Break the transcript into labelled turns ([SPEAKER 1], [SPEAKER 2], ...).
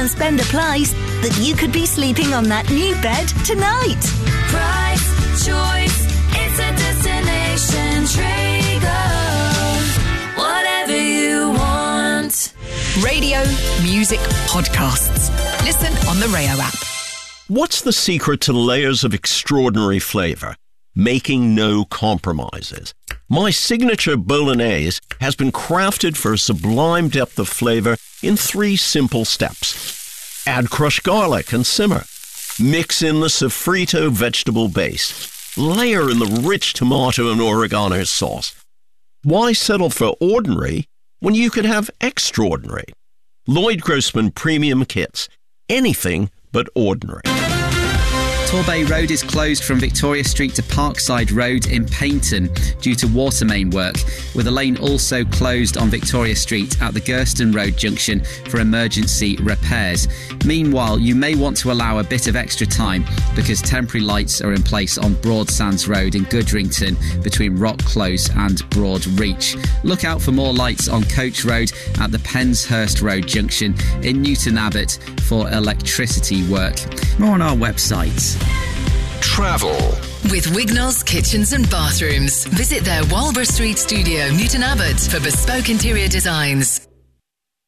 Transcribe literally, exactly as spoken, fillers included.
[SPEAKER 1] and spend applies that you could be sleeping on that new bed tonight.
[SPEAKER 2] Price, choice, it's a destination. Traego, whatever you want.
[SPEAKER 3] Radio, music, podcasts. Listen on the Rayo app.
[SPEAKER 4] What's the secret to layers of extraordinary flavour? Making no compromises. My signature bolognese has been crafted for a sublime depth of flavour in three simple steps. Add crushed garlic and simmer. Mix in the sofrito vegetable base. Layer in the rich tomato and oregano sauce. Why settle for ordinary when you could have extraordinary? Lloyd Grossman Premium Kits. Anything but ordinary.
[SPEAKER 5] Torbay Road is closed from Victoria Street to Parkside Road in Paignton due to water main work, with a lane also closed on Victoria Street at the Gurston Road junction for emergency repairs. Meanwhile, you may want to allow a bit of extra time because temporary lights are in place on Broadsands Road in Goodrington between Rock Close and Broad Reach. Look out for more lights on Coach Road at the Penshurst Road junction in Newton Abbot for electricity work. More on our website.
[SPEAKER 6] Travel
[SPEAKER 3] with Wignall's Kitchens and Bathrooms. Visit their Walborough Street studio, Newton Abbot, for bespoke interior designs.